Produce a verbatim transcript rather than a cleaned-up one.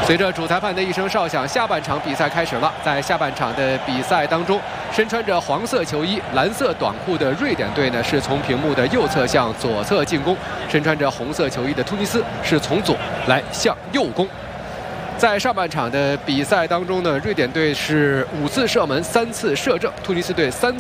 随着主裁判的一声哨响，下半场比赛开始了。在下半场的比赛当中，身穿着黄色球衣、蓝色短裤的瑞典队呢，是从屏幕的右侧向左侧进攻；身穿着红色球衣的突尼斯是从左来向右攻。在上半场的比赛当中呢，瑞典队是五次射门，三次射正；突尼斯队三